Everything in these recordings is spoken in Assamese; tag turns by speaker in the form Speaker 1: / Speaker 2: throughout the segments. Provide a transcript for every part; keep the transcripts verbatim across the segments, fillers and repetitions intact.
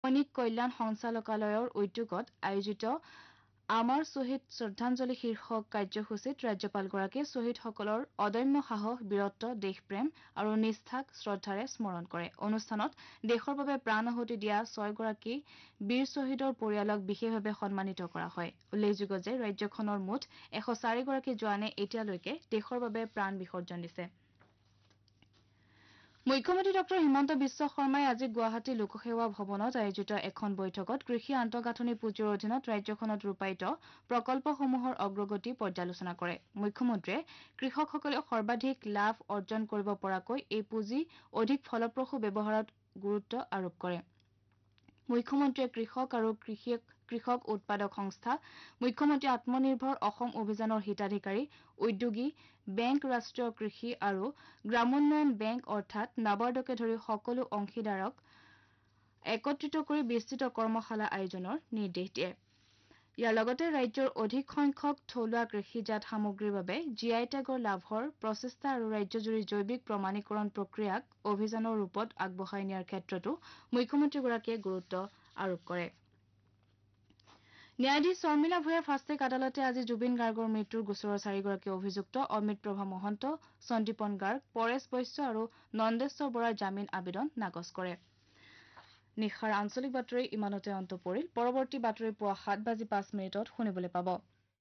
Speaker 1: সৈনিক কল্যাণ সঞ্চালকালয়ৰ উদ্যোগত আয়োজিত আমাৰ শ্বহীদ শ্ৰদ্ধাঞ্জলি শীৰ্ষক কাৰ্যসূচীত ৰাজ্যপালগৰাকীয়ে শ্বহীদসকলৰ অদম্য সাহস বীৰত্ব দেশপ্ৰেম আৰু নিষ্ঠাক শ্ৰদ্ধাৰে স্মৰণ কৰে অনুষ্ঠানত দেশৰ বাবে প্ৰাণ আহুতি দিয়া ছয়গৰাকী বীৰ শ্বহীদৰ পৰিয়ালক বিশেষভাৱে সন্মানিত কৰা হয় উল্লেখযোগ্য যে ৰাজ্যখনৰ মুঠ এশ চাৰিগৰাকী জোৱানে এতিয়ালৈকে দেশৰ বাবে প্ৰাণ বিসৰ্জন দিছে মুখ্যমন্ত্ৰী ডঃ হিমন্ত বিশ্ব শৰ্মাই আজি গুৱাহাটী লোকসেৱা ভৱনত আয়োজিত এখন বৈঠকত কৃষি আন্তঃগাঁথনি পুঁজিৰ অধীনত ৰাজ্যখনত ৰূপায়িত প্ৰকল্পসমূহৰ অগ্ৰগতি পৰ্যালোচনা কৰে মুখ্যমন্ত্ৰীয়ে কৃষকসকলে সৰ্বাধিক লাভ অৰ্জন কৰিব পৰাকৈ এই পুঁজি অধিক ফলপ্ৰসূ ব্যৱহাৰত গুৰুত্ব আৰোপ কৰে মুখ্যমন্ত্ৰীয়ে কৃষক আৰু কৃষি কৃষক উৎপাদক সংস্থা মুখ্যমন্ত্ৰী আত্মনিৰ্ভৰ অসম অভিযানৰ হিতাধিকাৰী উদ্যোগী বেংক ৰাষ্ট্ৰীয় কৃষি আৰু গ্ৰামোন্নয়ন বেংক অৰ্থাৎ নাবাৰ্ডকে ধৰি সকলো অংশীদাৰক একত্ৰিত কৰি বিস্তৃত কৰ্মশালা আয়োজনৰ নিৰ্দেশ দিয়ে ইয়াৰ লগতে ৰাজ্যৰ অধিক সংখ্যক থলুৱা কৃষিজাত সামগ্ৰীৰ বাবে জি আই টেগৰ লাভৰ প্ৰচেষ্টা আৰু ৰাজ্যজুৰি জৈৱিক প্ৰমাণীকৰণ প্ৰক্ৰিয়াক অভিযানৰ ৰূপত আগবঢ়াই নিয়াৰ ক্ষেত্ৰতো মুখ্যমন্ত্ৰীগৰাকীয়ে গুৰুত্ব আৰোপ কৰে ন্যায়াধীশ শৰ্মিলা ভূঞাৰ ফাষ্টেগ আদালতে আজি জুবিন গাৰ্গৰ মৃত্যুৰ গোচৰৰ চাৰিগৰাকী অভিযুক্ত অমিত প্ৰভা মহন্ত সন্দীপন গাৰ্গ পৰেশ বৈশ্য আৰু নন্দেশ্বৰ বৰাৰ জামিন আবেদন নাকচ কৰে নিশাৰ আঞ্চলিক বাতৰি ইমানতে অন্ত পৰিল পৰৱৰ্তী বাতৰি পুৱা সাত বাজি পাঁচ মিনিটত শুনিবলৈ পাব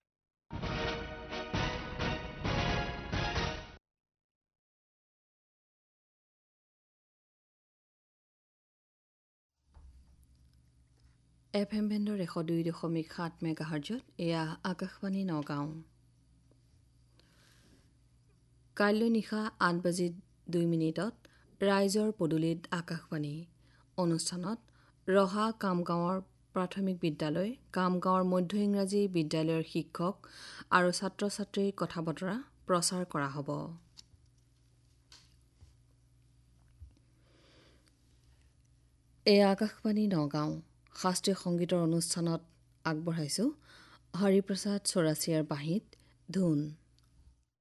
Speaker 2: এফ এম বেণ্ডৰ এশ দুই দশমিক সাত মেগাহাৰ্জত এয়া আকাশবাণী নগাঁও কাইলৈ নিশা আঠ বাজি দুই মিনিটত ৰাইজৰ পদূলিত আকাশবাণী অনুষ্ঠানত ৰহা কামগাঁৱৰ প্ৰাথমিক বিদ্যালয় কামগাঁৱৰ মধ্য ইংৰাজী বিদ্যালয়ৰ শিক্ষক আৰু ছাত্ৰ ছাত্ৰীৰ কথা বতৰা প্ৰচাৰ কৰা হ'ব এয়া আকাশবাণী নগাঁও শাস্ত্ৰীয় সংগীতৰ অনুষ্ঠানত আগবঢ়াইছো হৰিপ্ৰসাদ চৌৰাচিয়াৰ বাঁহীত ধুন